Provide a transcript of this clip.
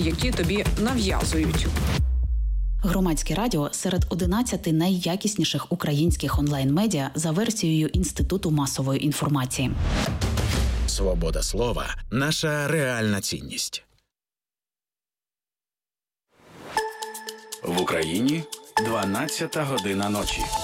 які тобі нав'язують. Громадське радіо серед 11 найякісніших українських онлайн-медіа за версією Інституту масової інформації. Свобода слова – наша реальна цінність. В Україні 12 година ночі.